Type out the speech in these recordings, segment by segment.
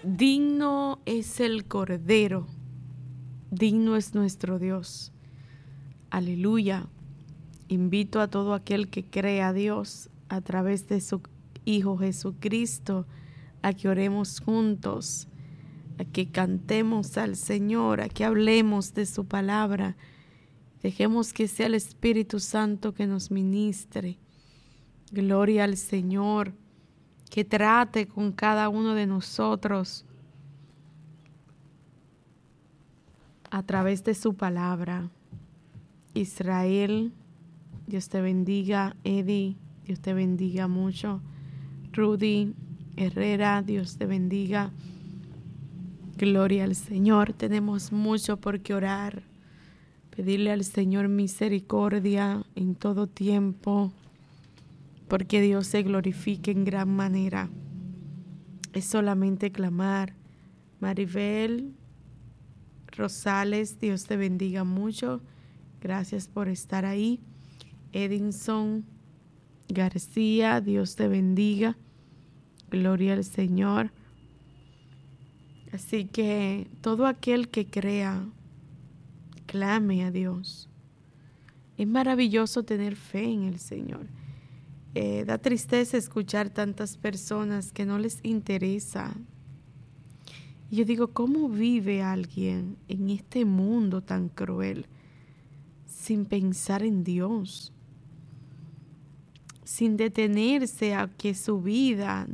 Digno es el Cordero, digno es nuestro Dios. Aleluya. Invito a todo aquel que cree a Dios a través de su Hijo Jesucristo a que oremos juntos, a que cantemos al Señor, a que hablemos de su palabra. Dejemos que sea el Espíritu Santo que nos ministre. Gloria al Señor, que trate con cada uno de nosotros a través de su palabra. Israel, Dios te bendiga. Eddie, Dios te bendiga mucho. Rudy Herrera, Dios te bendiga. Gloria al Señor. Tenemos mucho por qué orar. Pedirle al Señor misericordia en todo tiempo, porque Dios se glorifique en gran manera. Es solamente clamar. Maribel Rosales, Dios te bendiga mucho. Gracias por estar ahí. Edinson García, Dios te bendiga. Gloria al Señor. Así que todo aquel que crea, clame a Dios. Es maravilloso tener fe en el Señor. Da tristeza escuchar tantas personas que no les interesa. Y yo digo, ¿cómo vive alguien en este mundo tan cruel sin pensar en Dios? Sin detenerse a que su vida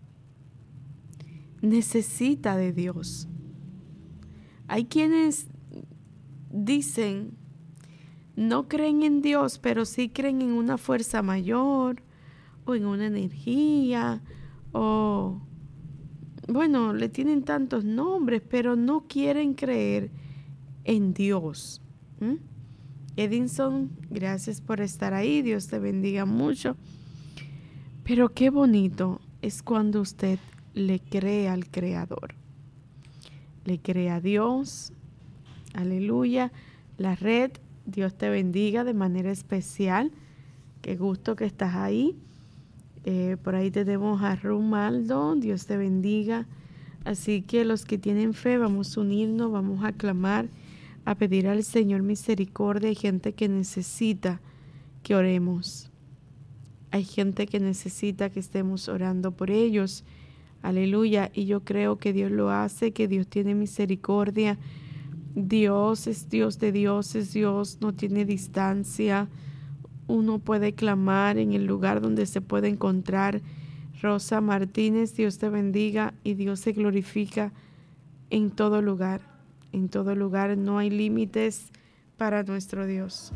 necesita de Dios. Hay quienes dicen, no creen en Dios, pero sí creen en una fuerza mayor o en una energía o, bueno, le tienen tantos nombres, pero no quieren creer en Dios. Edinson, gracias por estar ahí, Dios te bendiga mucho. Pero qué bonito es cuando usted le cree al Creador, le cree a Dios. Aleluya. La red, Dios te bendiga de manera especial. Qué gusto que estás ahí. Por ahí tenemos a Romaldo, Dios te bendiga. Así que los que tienen fe, vamos a unirnos, vamos a clamar, a pedir al Señor misericordia. Hay gente que necesita que oremos. Hay gente que necesita que estemos orando por ellos. Aleluya. Y yo creo que Dios lo hace, que Dios tiene misericordia. Dios es Dios de dioses, Dios no tiene distancia. Uno puede clamar en el lugar donde se puede encontrar. Rosa Martínez, Dios te bendiga y Dios se glorifica en todo lugar. En todo lugar no hay límites para nuestro Dios.